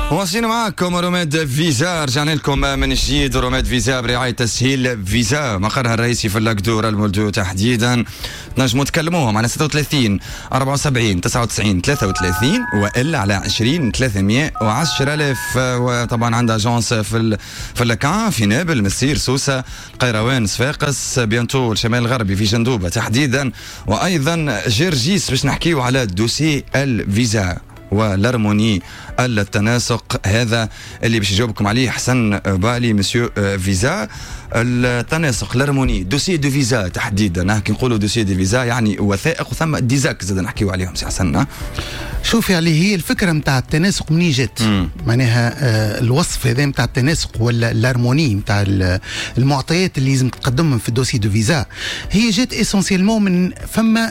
واصلين معكم روميد فيزا. رجعنا لكم من جديد. روميد فيزا برعاية تسهيل فيزا، مقرها الرئيسي في اللاكدور المولدو تحديدا. نجموا تكلموهم على 36 74 99 33 والا على 20 310 ألف. وطبعا عندها اجونس في اللاكان، في نابل، مسير، سوسه، قيروان، صفاقس، بيانتو الشمال الغربي في جندوبه تحديدا، وايضا جرجيس باش نحكيو على دوسي الفيزا والارموني التناسق. هذا اللي باش يجاوبكم عليه حسن بالي مسيو فيزا. التناسق الارموني دوسي دو فيزا تحديدا، كي نقولوا دوسي دو فيزا يعني وثائق، وثم ديزاك زاد نحكيو عليهم سي حسن. شوفي عليه هي الفكره نتاع التناسق منين جات؟ معناها الوصف هذا نتاع التناسق ولا الارموني نتاع المعطيات اللي لازم تقدمهم في الدوسي دو فيزا، هي جات اسونسيلمون من فما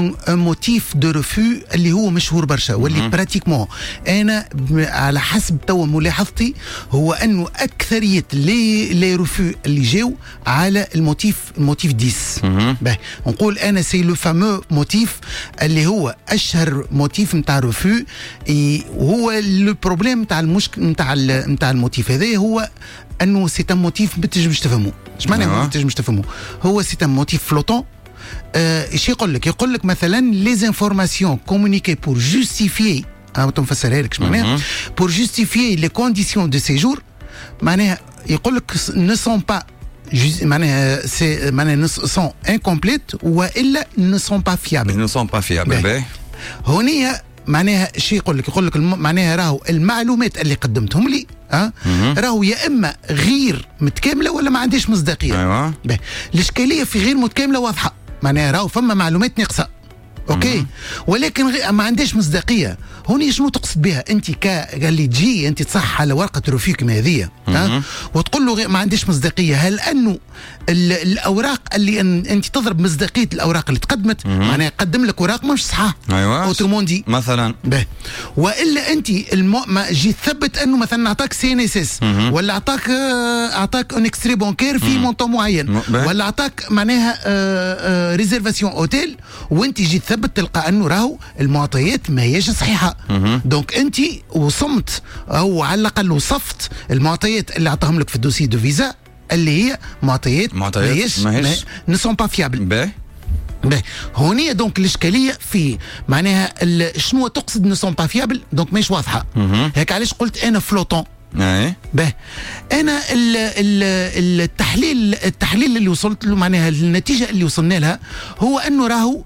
موتيف دو ريفو اللي هو مشهور برشا، واللي براتيكمون انا على حسب توا ملاحظتي هو انه اكثريه لي ريفو اللي جاو على الموتيف 10. نقول انا سي لو فامو موتيف اللي هو اشهر موتيف نتاع ريفو. وهو لو بروبليم نتاع المشكل نتاع الموتيف هذا هو انه سي ان موتيف ما تنجمش تفهمه. اش معناه ما تنجمش تفهمه؟ هو سي ان موتيف فلوتون. ايش يقول لك مثلا لي انفورماسيون كومونيكي بور جوستيفيي، نفسرها لك اش معناها، بور جوستيفيي لي كونديسيون دو سيجور. معناها يقول لك ne sont pas معناها سي معناها sont incomplètes والا ne sont pas fiables. هونية معناها شيء يقول لك معناها راهو المعلومات اللي قدمتهم لي راهو يا اما غير متكامله ولا ما عنديش مصداقيه. ايوه الاشكاليه في غير متكامله واضحه، معناها راهو فما معلومات ناقصه اوكي ولكن ما عنديش مصداقيه. هوني شنو تقصد بها انت اللي تجي انت تصح على ورقه رفيق كما وتقول له ما عنديش مصداقيه؟ هل انه الاوراق اللي انت تضرب مصداقيه الاوراق اللي تقدمت، معناها قدم لك اوراق مش صحاح. ايوه اوتوموندي مثلا والا انت ما جي تثبت انه مثلا اعطاك سي ان اس اس، ولا اعطاك اون اكستري بانكير في مونطون معين، ولا اعطاك معناها ريزيرفاسيون اوتيل، وانت جي تثبت تلقى انه راهو المعطيات ما هيش صحيحه. دونك انت وصمت او على الاقل وصفت المعطيات اللي اعطاهم لك في الدوسي دو فيزا اللي هي معطيات ما نسون با فيابل. هونية دونك الاشكاليه في معناها شنو تقصد نسون با فيابل، دونك مش واضحه. هيك علاش قلت انا فلوتون. انا التحليل اللي وصلت له، معناها النتيجه اللي وصلنا لها هو انه راهو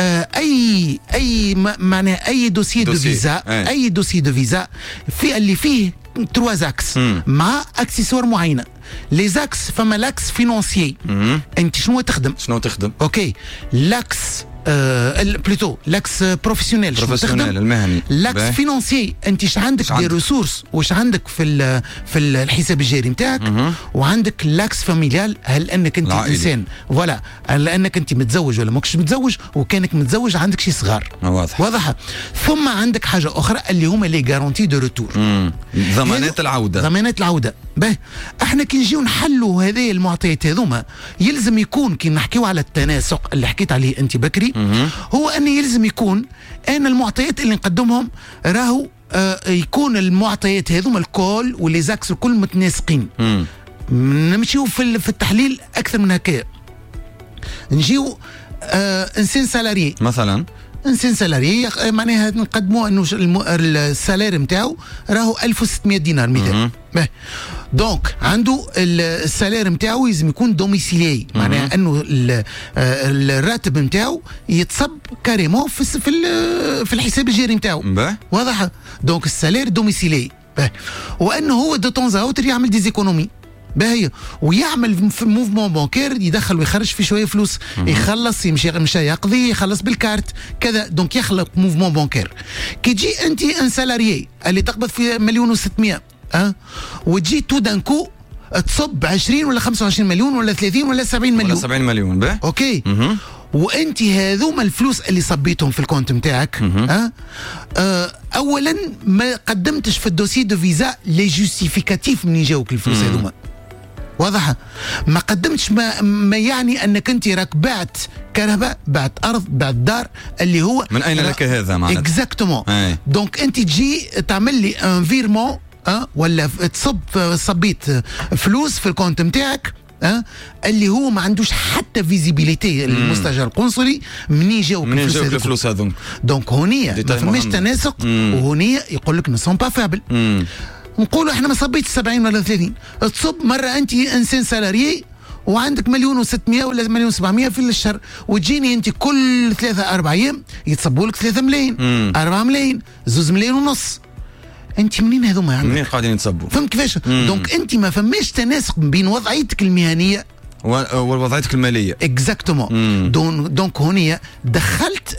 معناها اي دوسي دو فيزا، اي دوسي دو فيزا في اللي فيه 3 زاكس مع اكسسوار معينه. لي زاكس فما لاكس فينانسيي، انت شنو تخدم اوكي، لاكس بلوتو لاكس بروفيسيونيل المهني، لاكس فينانسيي انت ايش عندك دي ريسورس واش عندك في الحساب الجاري نتاعك، وعندك لاكس فاميليال، هل انك انت انسان فوالا، هل انك انت متزوج ولا ماكش متزوج، وكانك متزوج عندك شي صغار واضحه. ثم عندك حاجه اخرى اللي هما لي غارونتي دو روتور، ضمانات العوده. احنا كي نجيو نحلوا هذه المعطيات هذوما يلزم يكون كي نحكيو على التناسق اللي حكيت عليه انت بكري، هو أن يلزم يكون أن المعطيات اللي نقدمهم راهو يكون المعطيات هذوما الكل واللي زاكس الكل متناسقين. نمشيو في التحليل أكثر من هكا. نجيو إنسان سالاري مثلا، إنسان سالاري معناها نقدموا أنه السالاري متاعو راهو 1600 دينار مثلا. دونك عنده السالير نتاعو لازم يكون دوميسيلي، معناها انه الراتب نتاعو يتصب كاريمون في الحساب الجاري نتاعو واضح. دونك السالير دوميسيلي، وانه هو دو طون زاوتر يعمل ديزيكونومي باهيه، ويعمل في موفمون بانكير، يدخل ويخرج في شويه فلوس، يخلص مشى يقضي، يخلص بالكارت كذا. دونك يخلق موفمون بانكير. كي تجي انت ان سالاريي اللي تقبض في 1,600,000 وتجي تو دانكو تصب 20 ولا 25 مليون ولا 30 ولا 70 مليون ولا 70 مليون اوكي. وانت هذوما الفلوس اللي صبيتهم في الكونت نتاعك اولا ما قدمتش في الدوسي دو فيزا لي جوستيفيكاتيف من يجاوك الفلوس هذوما واضحه. ما قدمتش ما يعني انك انت راك بعت كهرباء، بعت ارض، بعت دار، اللي هو من اين لك هذا معناتها اكزاكتومون. دونك انت تجي تعمل لي ان فيرمون ولا صبيت فلوس في الكونت نتاعك اللي هو ما عندوش حتى فيزيبيليتي المستشار القنصلي منين جاوك الفلوس هذوك. دونك هونية ما فماش تناسق، وهونية يقول لك نسون با فابل. نقولوا احنا ما صبيتش 70 ولا 30، تصب مرة انت انسان سالاريي وعندك 1,600,000 ولا 1,700,000 في الشهر، وتجيني انت كل 3-4 ايام يتصبوا لك 3 ملايين 4 ملايين 2 ملايين ونص. انت منين هذوما عندك؟ منين قاعدين يتصبوا؟ فهمت كيفاش؟ دونك انت ما فماش تناسق بين وضعيتك المهنيه ووضعيتك الماليه. اكزاكتومون. دونك هونية دخلت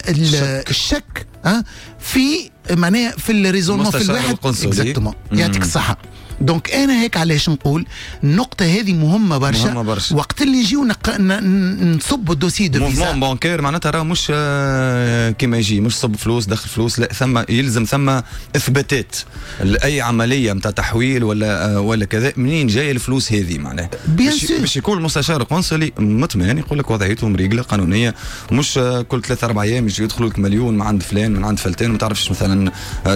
الشك في معناها في الريزونمون في الواحد. اكزاكتومون، يعطيك الصحه. دونك انا هيك علاش نقول النقطه هذه مهمه برشا. وقت اللي يجيو نصب الدوسي دو فيزا موفمون بانكير معناتها راه مش كيما يجي مش صب فلوس دخل فلوس، لا يلزم ثم اثباتات لاي عمليه نتاع تحويل ولا كذا منين جايه الفلوس هذه معناها باش يكون المستشار القنصلي مطمئن يقول لك وضعيته مريقله قانونيه، مش كل 3-4 ايام يجي يدخلوا لك مليون من عند فلان من عند فلتان ما تعرفش مثلا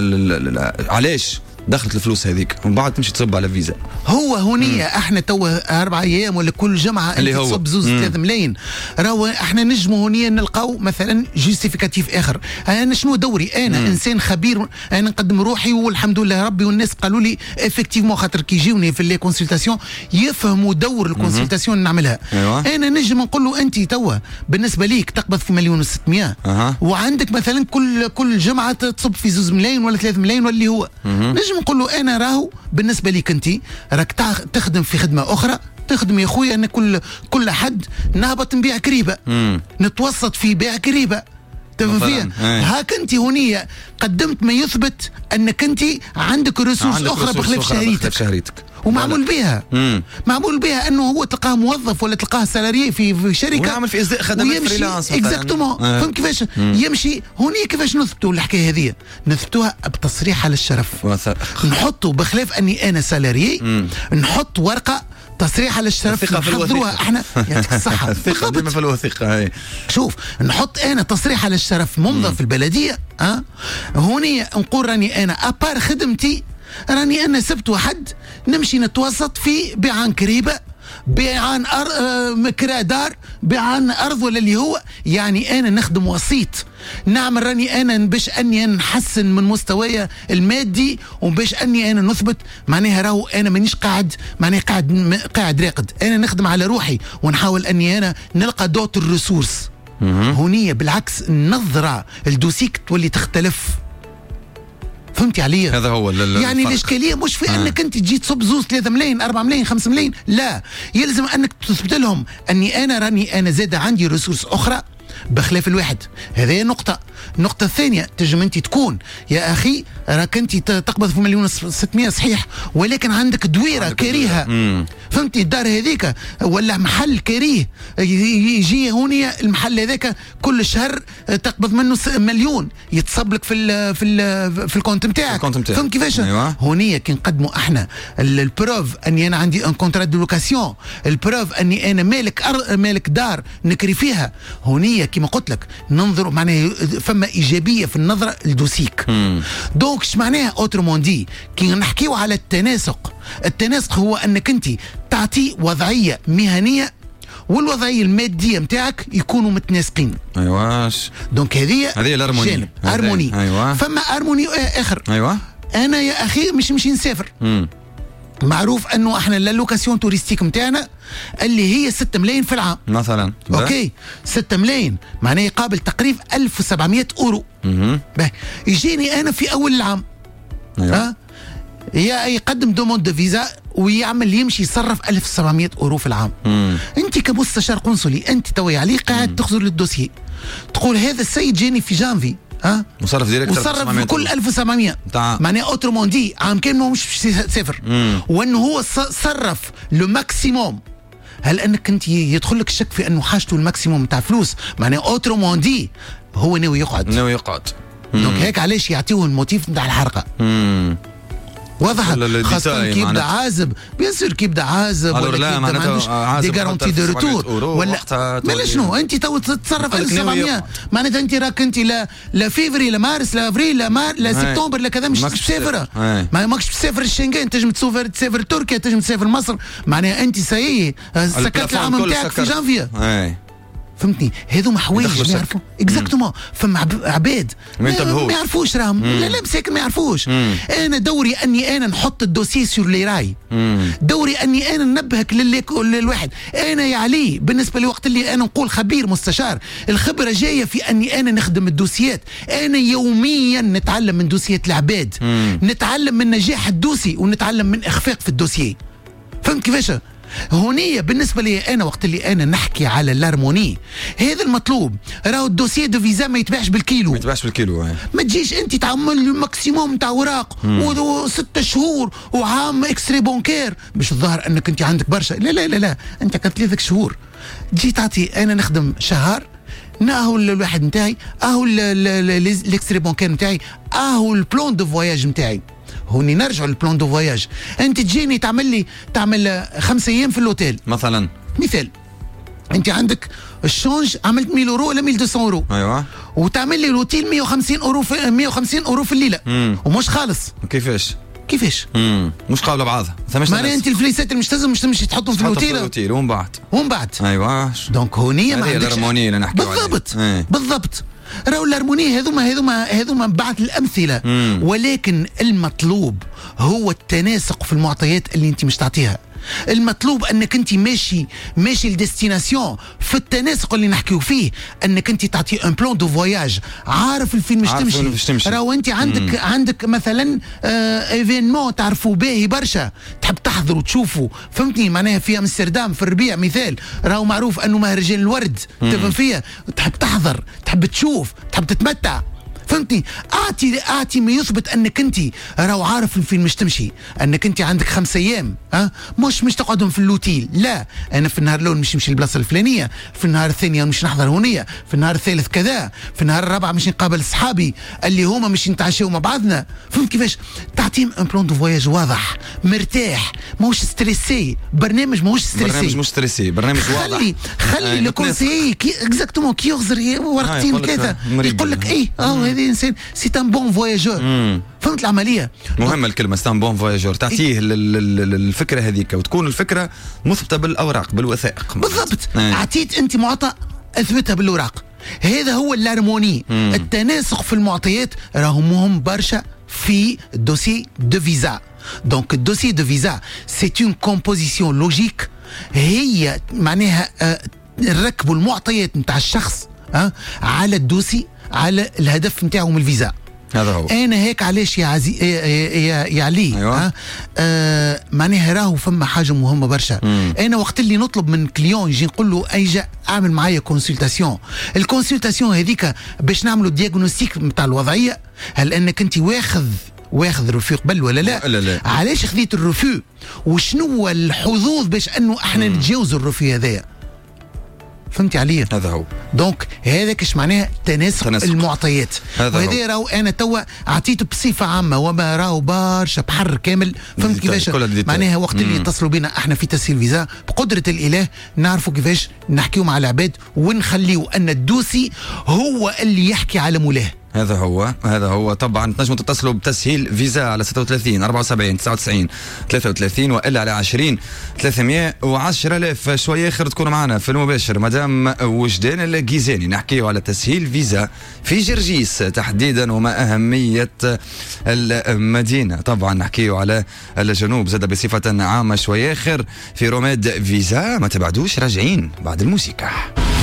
علاش دخلت الفلوس هذيك ومن بعد تمشي تصب على فيزا. هو هونية احنا توا 4 ايام ولا كل جمعه انت تصب 2-3 ملايين، راهو احنا نجموا هونية نلقاو مثلا جوستيفيكاتيف اخر. انا شنو دوري؟ انا انسان خبير، انا نقدم روحي والحمد لله ربي، والناس قالوا لي افكتيفمون خاطر كي يجيوني في لي كونسلتاسيون يفهموا دور الكونسلتاسيون نعملها. انا نجم نقول له انت توا بالنسبه ليك تقبض في 1,600,000 وعندك مثلا كل جمعه تصب في 2 ملايين ولا 3 ملايين واللي هو نجم نقول له انا راهو بالنسبه ليك انت راك تخدم في خدمه اخرى، تخدم يا خويا انا كل حد نهبط نبيع كريبه نتوسط في بيع كريبه تفهم فيها. هاك انت هونية قدمت ما يثبت انك انت عندك ريسورس اخرى بخلاف شهريتك ومعمول بها معمول بها انه هو تلقاه موظف ولا تلقاه سالاري في شركه ويعمل في ازداء خدمات فريلانس اكزاكتومون. فهمت كيفاش يمشي هونية؟ كيفاش نثبتوا الحكايه هذه؟ نثبتوها بتصريح على الشرف، نحطوا بخلاف اني انا سالاري نحط ورقه تصريح على الشرف نحضروها احنا يعطيك الصحه. الثقه ديما في الوثيقه. شوف نحط انا تصريح على الشرف موظف في البلديه هوني نقول راني انا ابار خدمتي راني انا سبت واحد نمشي نتوسط في بيعان كريبه بيعان مكرا دار بيعان ارض ولا اللي هو يعني انا نخدم وسيط نعمل راني انا باش اني أنا نحسن من مستواي المادي وباش اني انا نثبت معناها راهو انا مانيش قاعد معناها قاعد راقد، انا نخدم على روحي ونحاول اني انا نلقى دوت الريسورس. هونية بالعكس النظرة الدوسيك تولي تختلف. فهمتي علي؟ هذا هو يعني الاشكاليه مش في انك انت تجي تصب 3 ملايين 4 ملايين 5 ملايين، لا يلزم انك تثبت لهم اني انا زاد عندي ريسورس اخرى بخلاف الواحد. هذه نقطة. النقطة الثانية تجم انت تكون يا اخي راك انت تقبض في 1,600,000 صحيح ولكن عندك دويرة كريهة فهمتي الدار هذيك ولا محل كريه يجي هوني المحل هذاك كل شهر تقبض منه 1,000,000 يتصب لك في الكونت نتاعك. فهمت كيفاش؟ هوني كي نقدموا احنا البروف اني انا عندي ان كونترا دو لوكاسيون، البروف اني انا مالك دار نكري فيها، هوني كما قلت لك ننظر معناها فما ايجابيه في النظره لدوسيك. دونك اش معناها اوترومون دي كي نحكيو على التناسق هو انك انت تعطي وضعيه مهنيه والوضعيه الماديه نتاعك يكونوا متناسقين. ايواش دونك هذه الارموني فما ارموني اخر. انا يا اخي مش نسافر معروف انه احنا اللوكاسيون توريستيك نتاعنا اللي هي 6 ملايين في العام مثلا. اوكي 6 ملايين معناه يقابل تقريبا 1,700 اورو. يجيني انا في اول العام يقدم دوموند دو فيزا ويعمل يمشي يصرف 1,700 اورو في العام. انت كمستشار قنصلي انت توي عليه قاعد تخزر للدوسيي تقول هذا السيد جاني في جانفي وصرف ديريكت وصرف كل 1,700 معناه اوترومون دي عام كامل مش صفر وانه هو صرف لو ماكسيموم. هل انك انت يدخل لك الشك في انه حاجته الماكسيموم تاع فلوس معناه اوترومون دي هو ناوي يقعد. دونك هيك علاش يعطيوه الموتيف نتاع الحرقه. وضحت. خاصة كي يبدا عازب بيان سور كي يبدا عازب ولا ما عندوش دي غارونتي دو روتور ولا شنو انت تو تتصرف 1700 معناتها انت راك انت لا فيفري لا مارس لا افريل لا سبتمبر لا كذا مش تسافر ما ماكش تسافر الشنغين تنجم تسافر تركيا تنجم تسافر مصر معناها انت سايي سكرت العام نتاعك في جانفيا فهمتني. هذوما حوايج ما يعرفوا اكزاكتومون. فما عباد ما يعرفوش راهم لا مساكن ما يعرفوش. انا دوري اني انا نحط الدوسي سور لي راي. دوري اني انا ننبهك للواحد. انا يا علي بالنسبه لوقت اللي انا نقول خبير مستشار الخبره جايه في اني انا نخدم الدوسيات. انا يوميا نتعلم من دوسيات العباد. نتعلم من نجاح الدوسي ونتعلم من اخفاق في الدوسيي. فهمت كيفاش؟ هونية بالنسبة لي أنا وقت اللي أنا نحكي على الهارموني هذا المطلوب. راهو الدوسيه دو فيزا ما يتباعش بالكيلو. ما تجيش أنت تعمل الماكسيموم نتاع اوراق و6 شهور وعام اكستري بونكير باش الظاهر أنك أنت عندك برشا. لا لا لا لا أنت كانت 3 شهور تجي تعطي. أنا نخدم شهر اهو الواحد نتاعي اهو الاكستري بونكير نتاعي اهو البلان دو فواياج نتاعي. هوني نرجع للبلان دو فواياج. انت تجيني تعمل 5 ايام في الاوتيل مثلا. مثال انت عندك الشونج عملت 1000 يورو ولا 1200 يورو. ايوه. وتعمل لي الاوتيل 150 يورو في الليله. ومش خالص. كيفاش مش قابله بعضها. معناها انت الفليسات اللي مش تمشي تحطهم في الاوتيل ومن بعد ايوه. دونك هونيه ما عندكش الهارمونيه اللي نحكيو عليها. بالضبط. راهو الهارمونيه هذوما بعض الامثله. ولكن المطلوب هو التناسق في المعطيات اللي انت مش تعطيها. المطلوب انك انت ماشي الديستيناسيون في التناسق اللي نحكيو فيه. انك انت تعطي ان بلان دو فواياج عارف الفين مش تمشي. راهو انت عندك مثلا ايفينمون تعرفوا باهي برشا تحب تحضر وتشوفوا. فهمتني معناها في امستردام في الربيع مثال راهو معروف انه مهرجان الورد تفهم فيها. تحب تحضر تحب تشوف تحب تتمتع. فهمتني. اعطي ما يثبت انك انت راهو عارف فين مش تمشي. انك انت عندك 5 ايام مش تقعدهم في اللوتيل. لا انا في النهار الاول مش نمشي البلاصه الفلانيه. في النهار الثاني مش نحضر هونيه. في النهار الثالث كذا. في النهار الرابع مش نقابل صحابي اللي هما مش نتعشاو مع بعضنا. فهمت كيفاش؟ تعطيهم ان بلان دو فواياج واضح مرتاح ماهوش ستريسي. برنامج ماهوش ستريسي. برنامج واضح. خلي لو كونسيي كي اكزاكتومون كي يغزر ورقتين 3 يقول لك ايه هذا انسان سي ان بون فواياجور. فهمت العمليه؟ مهمه الكلمه سي ان بون فواياجور. تعطيه الفكره هذيك وتكون الفكره مثبته بالاوراق بالوثائق. بالضبط. اعطيت انت معطى اثبتها بالاوراق. هذا هو الهارموني. التناسق في المعطيات راهو مهم برشا في الدوسي دو فيزا. دونك الدوسي دو فيزا سي اون كومبوزيسيون لوجيك. هي معناها نركبوا المعطيات نتاع الشخص على الدوسي على الهدف نتاعو من الفيزا. هذا هو. انا هيك علاش يا يا علي. أيوة. معناها راهو فما حاجه مهمه برشا. انا وقت اللي نطلب من كليون يجي نقول له اجي اعمل معايا كونسلتاسيون. الكونسلتاسيون هذيك باش نعملوا دياغنوستيك نتاع الوضعيه. هل انك انت واخذ الرفو قبل ولا لا؟ علاش خذيت الرفو وشنو الحظوظ باش انه احنا نتجاوزوا الرفو هذايا. فهمتي عليا؟ هذا هو. دونك هذاك اش معناه تناسق المعطيات. وهذا راهو انا توا عطيته بصفه عامه وما راهو برشا بحر كامل. فهمت كيفاش؟ معناها وقت اللي يتصلوا بنا احنا في تسهيل فيزا بقدره الاله نعرفوا كيفاش نحكيو مع العباد ونخليو ان الدوسي هو اللي يحكي على مولاه. هذا هو. طبعا تنجموا تتصلوا بتسهيل فيزا على 36 74 99 33 والا على 20 310,000. شويه اخر تكونوا معنا في المباشر مدام وجدان الجيزاني نحكيو على تسهيل فيزا في جرجيس تحديدا وما اهميه المدينه. طبعا نحكيو على الجنوب زاد بصفه عامه. شويه اخر في روماد فيزا. ما تبعدوش راجعين بعد الموسيقى.